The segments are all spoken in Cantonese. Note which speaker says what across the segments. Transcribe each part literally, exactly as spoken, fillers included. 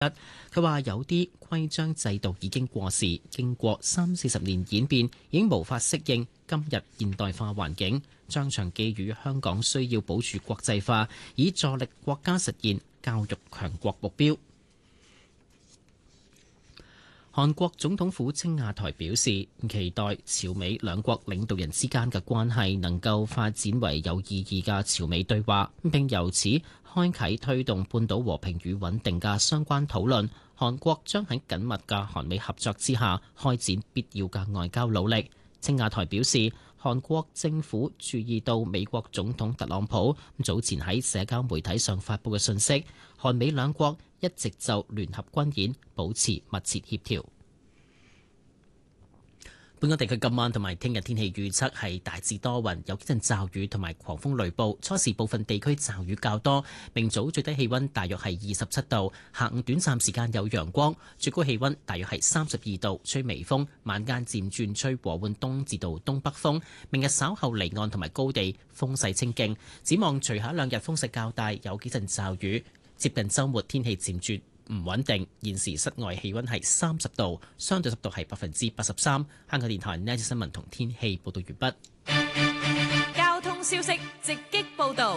Speaker 1: 佢話有啲規章制度已經過時，經過三四十年演變，已經無法適應今日現代化環境。張翔寄語香港需要保住國際化，以助力國家實現教育強國目標。韓國總統府青瓦台表示，期待朝美兩國領導人之間嘅關係能夠發展為有意義嘅朝美對話，並由此開啟推動半島和平與穩定嘅相關討論。韓國將喺緊密嘅韓美合作之下，開展必要嘅外交努力。青瓦台表示，韓國政府注意到美國總統特朗普早前喺社交媒體上發布嘅信息，韓美兩國一直就聯合軍演保持密切協調。本港地區今晚同埋聽日天氣預測係大致多雲，有幾陣驟雨同埋狂風雷暴，初時部分地區驟雨較多。明早最低氣溫大約係二十七度，下午短暫時間有陽光，最高氣溫大約係三十二度，吹微風，晚間漸轉吹和緩東至到東北風。明日稍後離岸同埋高地風勢清勁，展望隨後一兩日風勢較大，有幾陣驟雨。接近週末天氣漸轉唔穩定，現時室外氣溫係三十度，相對濕度係百分之八十三。香港電台呢一節新聞同天氣報道完畢。
Speaker 2: 交通消息直擊報道。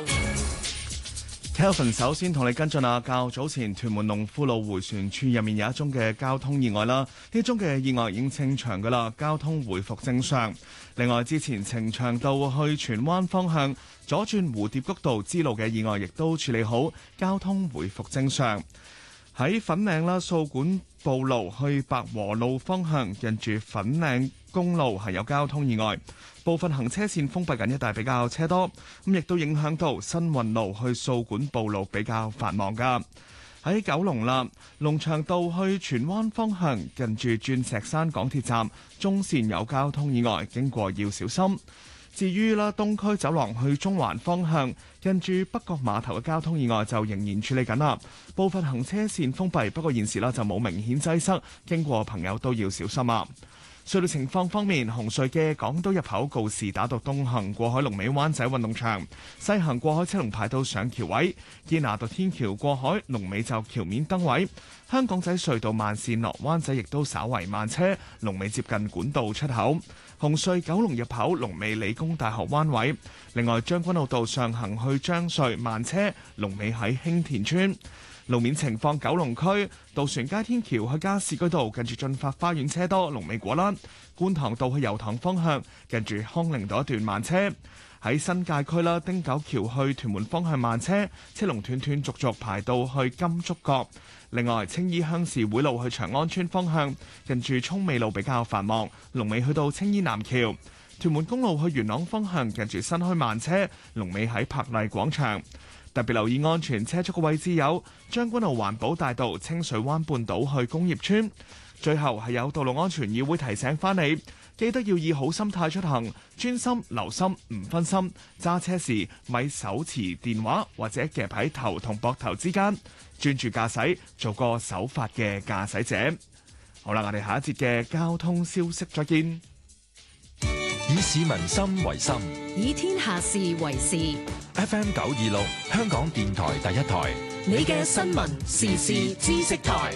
Speaker 3: Kelvin 首先同你跟進啊，較早前屯門龍富路迴旋處入面有一宗嘅交通意外啦，呢宗嘅意外已經清場噶啦，交通回復正常。另外，之前呈祥道去荃灣方向左轉蝴蝶谷道支路嘅意外亦都處理好，交通回復正常。喺粉嶺啦，掃管埔路去白和路方向，近住粉嶺公路係有交通意外，部分行車線封閉緊，一帶比較車多，咁亦都影響到新運路去掃管埔路比較繁忙噶。喺九龍啦，龍翔道去荃灣方向，近住鑽石山港鐵站中線有交通意外，經過要小心。至於啦，東區走廊去中環方向，近住北角碼頭嘅交通意外就仍然處理緊啦，部分行車線封閉，不過現時啦就冇明顯擠塞，經過朋友都要小心啊。隧道情況方面，紅隧嘅港島入口告士打道東行過海龍尾灣仔運動場，西行過海車龍排到上橋位；堅拿道天橋過海龍尾就橋面燈位。香港仔隧道慢線落灣仔亦都稍為慢車，龍尾接近管道出口。紅隧九龍入口龍尾理工大學灣位。另外將軍澳道上行去將隧慢車，龍尾喺興田村。路面情況，九龍區渡船街天橋去加士居道近住進發花園車多，龍尾果欄；觀塘道去油塘方向近住康寧道一段慢車。喺新界區啦，汀九橋去屯門方向慢車，車龍斷斷續續排到去金竹角。另外，青衣鄉事會路去長安村方向近住涌尾路比較繁忙，龍尾去到青衣南橋。屯門公路去元朗方向近住新墟慢車，龍尾喺柏麗廣場。特別留意安全車速嘅位置有將軍澳環保大道、清水灣半島去工業村。最後係有道路安全議會提醒翻你，記得要以好心態出行，專心留心唔分心，揸車時咪手持電話或者夾喺頭同膊頭之間，專注駕駛，做個守法嘅駕駛者。好啦，我哋下一節嘅交通消息再見。
Speaker 4: 以市民心為心，
Speaker 2: 以天下事為事。
Speaker 4: F M 九二六，香港電台第一台，
Speaker 2: 你嘅新聞時事知識台。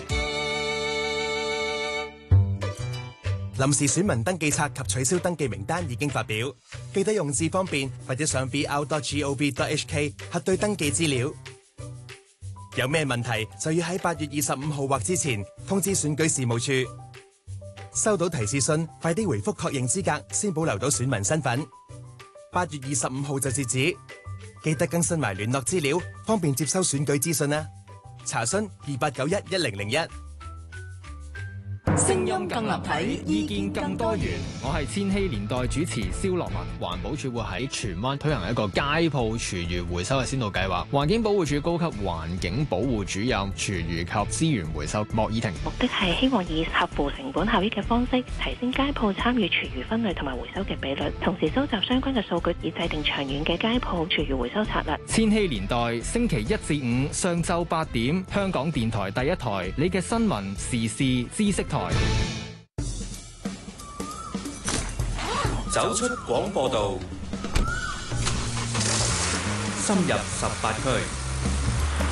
Speaker 5: 臨時選民登記冊及取消登記名單已經發表，記得用字方便或者上 b r dot gov dot h k 核對登記資料。有咩問題就要喺八月二十五號或之前通知選舉事務處。收到提示信，快啲回覆確認資格，先保留到選民身份。八月二十五號就截止，記得更新埋聯絡資料，方便接收選舉資訊啦。查詢二八九一一零零一。
Speaker 2: 聲音更立體，意見更多元。
Speaker 6: 我係千禧年代主持蕭樂文。環保署會喺荃灣推行一個街鋪廚餘回收嘅先導計劃。環境保護署高級環境保護主任廚餘及資源回收莫以婷。
Speaker 7: 目的係希望以合乎成本效益嘅方式，提升街鋪參與廚餘分類同埋回收嘅比率，同時收集相關嘅數據，以制定長遠嘅街鋪廚餘回收策略。
Speaker 6: 千禧年代星期一至五上晝八點，香港電台第一台，你嘅新聞時事知識台。
Speaker 8: 走出廣播道，深入十八區。